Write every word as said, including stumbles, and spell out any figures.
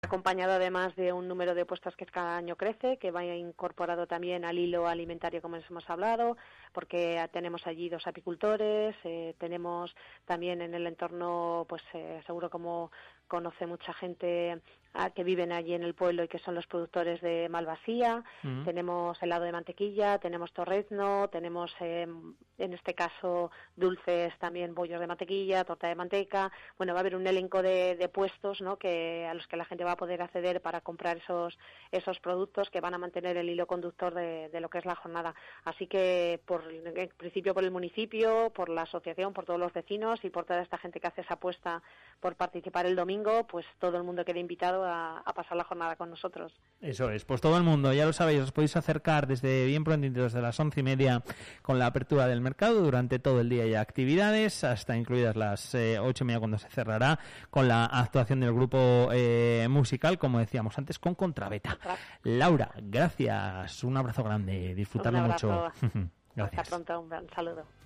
acompañado además de un número de puestos que cada año crece, que va incorporado también al hilo alimentario, como les hemos hablado, porque tenemos allí dos apicultores, eh, tenemos también en el entorno, pues eh, seguro como conoce mucha gente a, que viven allí en el pueblo y que son los productores de Malvasía, uh-huh. tenemos helado de mantequilla, tenemos torrezno, tenemos eh, en este caso dulces también, bollos de mantequilla, torta de manteca. Bueno, va a haber un elenco de, de puestos, ¿no?, que a los que la gente va a poder acceder para comprar esos esos productos que van a mantener el hilo conductor de, de lo que es la jornada. Así que por en principio por el municipio, por la asociación, por todos los vecinos y por toda esta gente que hace esa apuesta por participar el domingo, pues todo el mundo queda invitado a, a pasar la jornada con nosotros. Eso es, pues todo el mundo, ya lo sabéis, os podéis acercar desde bien prontito, desde las once y media con la apertura del mercado, durante todo el día hay actividades, hasta incluidas las eh, ocho y media cuando se cerrará, con la actuación del grupo eh, musical, como decíamos antes, con Contrabeta. Laura, gracias, un abrazo grande, disfrutarlo mucho. Gracias. Hasta pronto, un gran saludo.